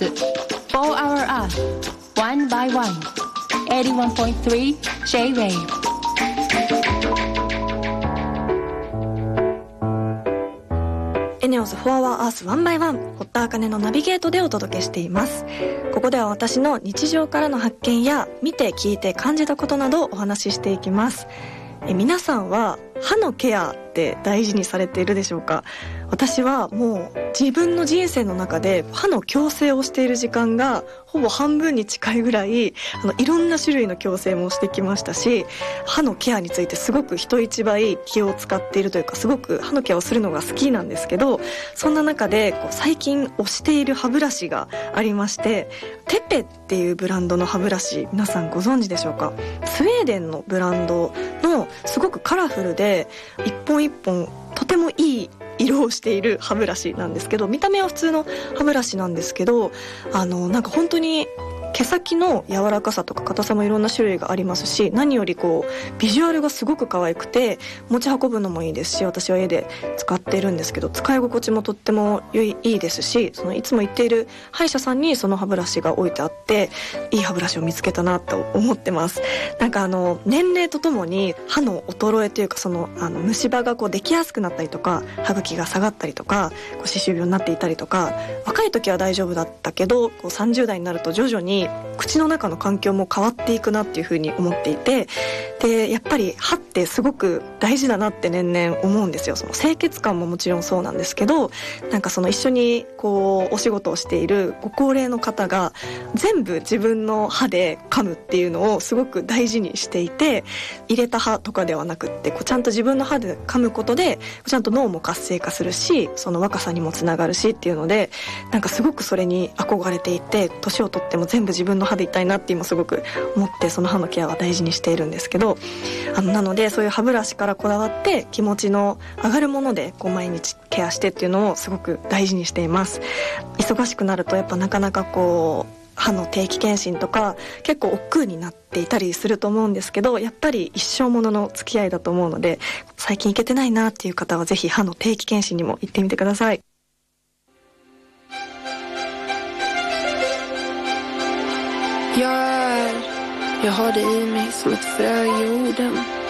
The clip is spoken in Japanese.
ス For Our Earth One by One 81.3 J-Wave エネオス For Our Earth One by One 堀田茜のナビゲートでお届けしています。ここでは私の日常からの発見や見て聞いて感じたことなどをお話ししていきます。皆さんは歯のケアって大事にされているでしょうか？私はもう自分の人生の中で歯の矯正をしている時間がほぼ半分に近いぐらいいろんな種類の矯正もしてきましたし、歯のケアについてすごく人一倍気を使っているというか、すごく歯のケアをするのが好きなんですけど、そんな中で最近推している歯ブラシがありまして、テペっていうブランドの歯ブラシ、皆さんご存知でしょうか？スウェーデンのブランドのすごくカラフルで一本一本とてもいい色をしている歯ブラシなんですけど、見た目は普通の歯ブラシなんですけど、なんか本当に毛先の柔らかさとか硬さもいろんな種類がありますし、何よりビジュアルがすごく可愛くて持ち運ぶのもいいですし、私は家で使っているんですけど、使い心地もとってもいいですし、いつも行っている歯医者さんにその歯ブラシが置いてあって、いい歯ブラシを見つけたなと思ってます。なんか年齢とともに歯の衰えというか、虫歯ができやすくなったりとか、歯茎が下がったりとか、歯周病になっていたりとか、若い時は大丈夫だったけど30代になると徐々に口の中の環境も変わっていくなっていうふうに思っていて、でやっぱり歯ってすごく大事だなって年々思うんですよ。清潔感ももちろんそうなんですけど、なんか一緒にお仕事をしているご高齢の方が全部自分の歯で噛むっていうのをすごく大事にしていて、入れた歯とかではなくってちゃんと自分の歯で噛むことでちゃんと脳も活性化するし、その若さにもつながるしっていうので、なんかすごくそれに憧れていて、年を取っても全部自分の歯でいたいなって今すごく思って、その歯のケアは大事にしているんですけど、なのでそういう歯ブラシからこだわって気持ちの上がるもので毎日ケアしてっていうのをすごく大事にしています。忙しくなるとやっぱなかなか歯の定期検診とか結構億劫になっていたりすると思うんですけど、やっぱり一生ものの付き合いだと思うので、最近行けてないなっていう方はぜひ歯の定期検診にも行ってみてください。 Jag har det i mig som ett frö i jorden.